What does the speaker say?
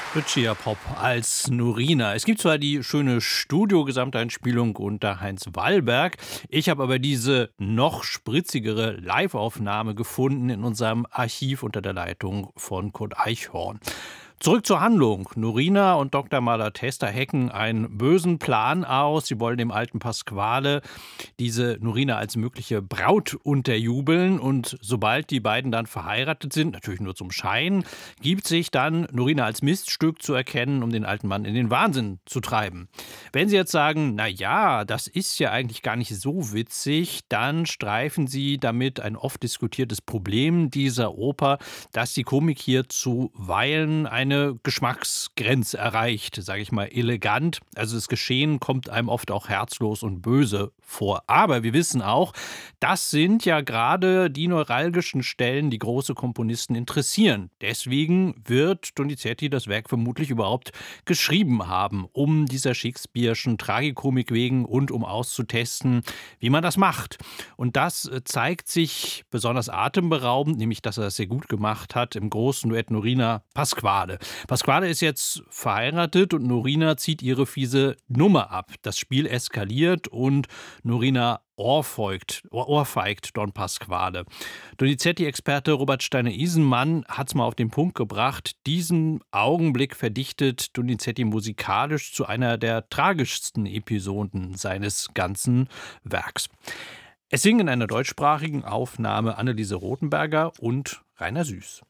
Lucia Pop als Norina. Es gibt zwar die schöne Studio-Gesamteinspielung unter Heinz Wallberg, ich habe aber diese noch spritzigere Live-Aufnahme gefunden in unserem Archiv unter der Leitung von Kurt Eichhorn. Zurück zur Handlung. Norina und Dr. Malatesta hecken einen bösen Plan aus. Sie wollen dem alten Pasquale diese Norina als mögliche Braut unterjubeln. Und sobald die beiden dann verheiratet sind, natürlich nur zum Schein, gibt sich dann Norina als Miststück zu erkennen, um den alten Mann in den Wahnsinn zu treiben. Wenn Sie jetzt sagen, na ja, das ist ja eigentlich gar nicht so witzig, dann streifen Sie damit ein oft diskutiertes Problem dieser Oper, dass die Komik hier zuweilen eine Geschmacksgrenze erreicht, sage ich mal elegant. Also das Geschehen kommt einem oft auch herzlos und böse vor. Aber wir wissen auch, das sind ja gerade die neuralgischen Stellen, die große Komponisten interessieren. Deswegen wird Donizetti das Werk vermutlich überhaupt geschrieben haben, um dieser Shakespeare'schen Tragikomik wegen und um auszutesten, wie man das macht. Und das zeigt sich besonders atemberaubend, nämlich dass er das sehr gut gemacht hat im großen Duett Norina Pasquale. Pasquale ist jetzt verheiratet und Norina zieht ihre fiese Nummer ab. Das Spiel eskaliert und Norina ohrfeigt Don Pasquale. Donizetti-Experte Robert Steiner-Isenmann hat es mal auf den Punkt gebracht. Diesen Augenblick verdichtet Donizetti musikalisch zu einer der tragischsten Episoden seines ganzen Werks. Es singen in einer deutschsprachigen Aufnahme Anneliese Rothenberger und Rainer Süß.